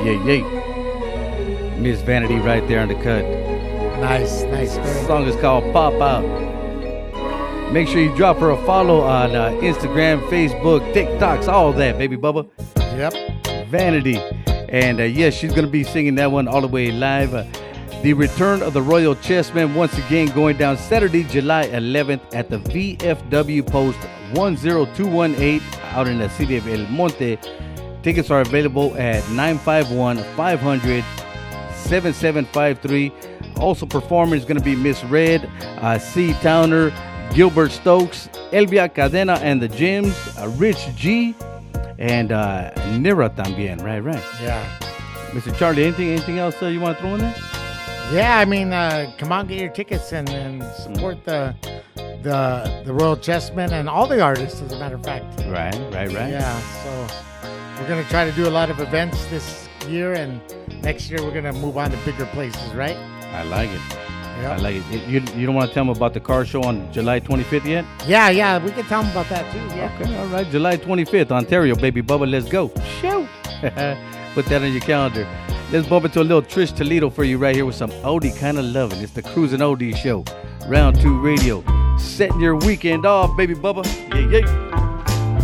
Yeah. Miss Vanity right there on the cut. Nice. The song is called Pop Out. Make sure you drop her a follow on Instagram, Facebook, TikToks, all that, baby Bubba. Yep. Vanity. And yes, she's going to be singing that one all the way live. The Return of the Royal Chessmen, once again, going down Saturday, July 11th at the VFW Post 10218 out in the city of El Monte. Tickets are available at 951-500-7753. Also performing is going to be Miss Red, C. Towner, Gilbert Stokes, Elvia Cadena and the Gems, Rich G, and Nira también. Right. Yeah. Mr. Charlie, anything else you want to throw in there? Yeah, I mean, come on, get your tickets and support the Royal Chessmen and all the artists, as a matter of fact. Right. Yeah, so we're going to try to do a lot of events this year, and next year we're going to move on to bigger places, right? I like it. Yep. I like it. You don't want to tell them about the car show on July 25th yet? Yeah, we can tell them about that too. Yeah. Okay, all right. July 25th, Ontario, baby Bubba. Let's go. Shoot. Put that on your calendar. Let's bump into a little Trish Toledo for you right here with some oldie kind of loving. It's the Cruising Oldie Show. Round 2 Radio. Setting your weekend off, baby Bubba. Yeah.